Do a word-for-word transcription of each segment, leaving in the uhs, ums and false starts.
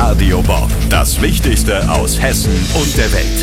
Radio Bob. Das Wichtigste aus Hessen und der Welt.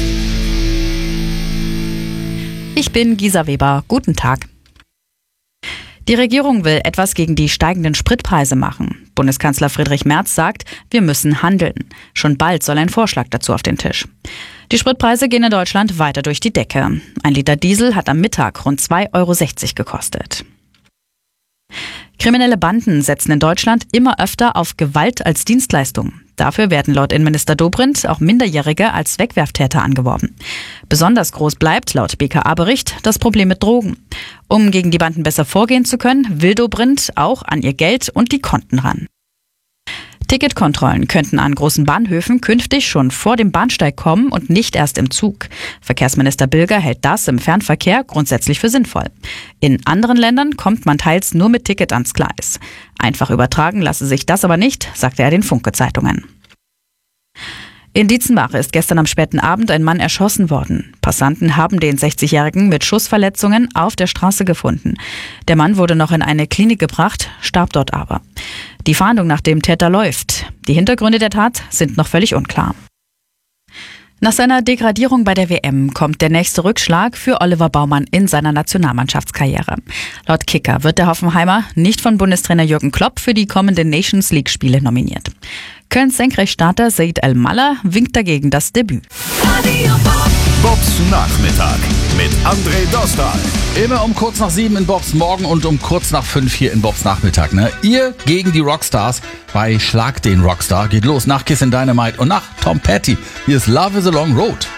Ich bin Gisa Weber. Guten Tag. Die Regierung will etwas gegen die steigenden Spritpreise machen. Bundeskanzler Friedrich Merz sagt, wir müssen handeln. Schon bald soll ein Vorschlag dazu auf den Tisch. Die Spritpreise gehen in Deutschland weiter durch die Decke. Ein Liter Diesel hat am Mittag rund zwei Euro sechzig gekostet. Kriminelle Banden setzen in Deutschland immer öfter auf Gewalt als Dienstleistung. Dafür werden laut Innenminister Dobrindt auch Minderjährige als Wegwerftäter angeworben. Besonders groß bleibt, laut B K A-Bericht, das Problem mit Drogen. Um gegen die Banden besser vorgehen zu können, will Dobrindt auch an ihr Geld und die Konten ran. Ticketkontrollen könnten an großen Bahnhöfen künftig schon vor dem Bahnsteig kommen und nicht erst im Zug. Verkehrsminister Bilger hält das im Fernverkehr grundsätzlich für sinnvoll. In anderen Ländern kommt man teils nur mit Ticket ans Gleis. Einfach übertragen lasse sich das aber nicht, sagte er den Funke-Zeitungen. In Dietzenbach ist gestern am späten Abend ein Mann erschossen worden. Passanten haben den sechzigjährigen mit Schussverletzungen auf der Straße gefunden. Der Mann wurde noch in eine Klinik gebracht, starb dort aber. Die Fahndung nach dem Täter läuft. Die Hintergründe der Tat sind noch völlig unklar. Nach seiner Degradierung bei der W M kommt der nächste Rückschlag für Oliver Baumann in seiner Nationalmannschaftskarriere. Laut Kicker wird der Hoffenheimer nicht von Bundestrainer Jürgen Klopp für die kommenden Nations League-Spiele nominiert. Kölns Senkrechtstarter Said El-Mallah winkt dagegen das Debüt. Bobs Nachmittag mit André Dostal. Immer um kurz nach sieben in Bobs Morgen und um kurz nach fünf hier in Bobs Nachmittag. Ne? Ihr gegen die Rockstars bei Schlag den Rockstar. Geht los nach Kiss and Dynamite und nach Tom Petty. Hier ist Love is a Long Road.